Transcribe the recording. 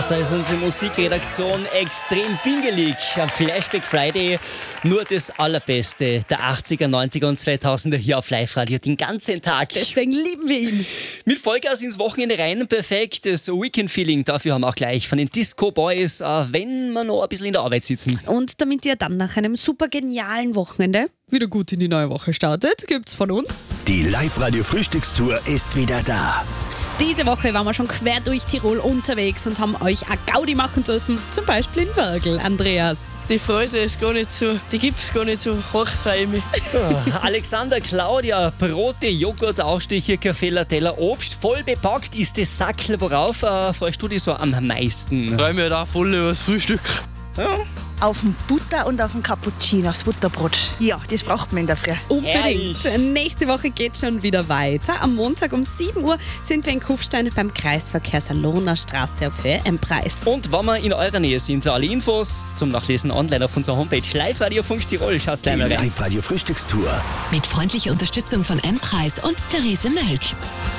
Da ist unsere Musikredaktion extrem pingelig. Am Flashback Friday nur das Allerbeste der 80er, 90er und 2000er hier auf Live-Radio den ganzen Tag. Deswegen lieben wir ihn. Mit Vollgas ins Wochenende rein, perfektes Weekend-Feeling. Dafür haben wir auch gleich von den Disco Boys, wenn wir noch ein bisschen in der Arbeit sitzen. Und damit ihr dann nach einem super genialen Wochenende wieder gut in die neue Woche startet, gibt's von uns Die Live-Radio-Frühstückstour ist wieder da. Diese Woche waren wir schon quer durch Tirol unterwegs und haben euch eine Gaudi machen dürfen, zum Beispiel in Wörgl, Andreas. Die Freude ist gar nicht so, die gibt's gar nicht so hoch für mich. Alexander, Claudia, Brote, Joghurt, Aufstriche, Kaffee, Teller, Obst. Voll bepackt ist das Sackel. Worauf freust du dich so am meisten? Ich freue mich da voll über das Frühstück. Ja. Auf dem Butter und auf dem Cappuccino, aufs Butterbrot. Ja, das braucht man in der Früh. Unbedingt. Herrlich. Nächste Woche geht schon wieder weiter. Am Montag um 7 Uhr sind wir in Kufstein beim Kreisverkehr Saloner Straße auf Höhe-M-Preis. Und wenn wir in eurer Nähe sind, alle Infos zum Nachlesen online auf unserer Homepage live-radio.tirol. Schaut's Die gleich mal rein. Live-Radio-Frühstückstour. Mit freundlicher Unterstützung von M-Preis und Therese Mölk.